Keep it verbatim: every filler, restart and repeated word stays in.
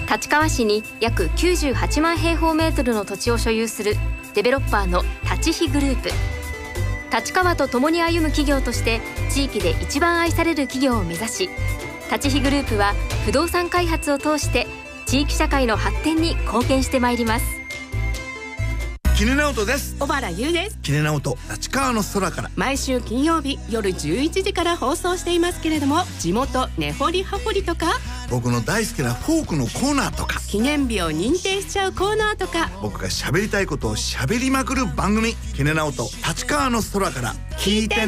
立川市に約きゅうじゅうはちまん平方メートルの土地を所有するデベロッパーの立飛グループ。立川と共に歩む企業として地域で一番愛される企業を目指し、立飛グループは不動産開発を通して地域社会の発展に貢献してまいります。 キネナオトです。 小原優です。 キネナオト立川の空から毎週金曜日夜じゅういちじから放送していますけれども、地元根掘り葉掘りとか、 僕の大好きなフォークのコーナーとか、 記念日を認定しちゃうコーナーとか、 僕が喋りたいことを喋りまくる番組、キネナオト立川の空から聞いてね。